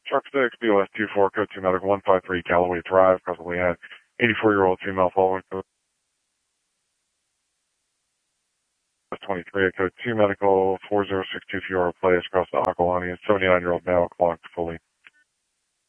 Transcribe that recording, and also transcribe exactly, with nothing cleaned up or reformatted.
Truck six, B O S two four, code two medical one five three Callaway Drive, presently had eighty-four-year-old female following code twenty-three, code two medical four zero six two Fiora Place, across the Aquilani, and seventy-nine-year-old male clocked fully.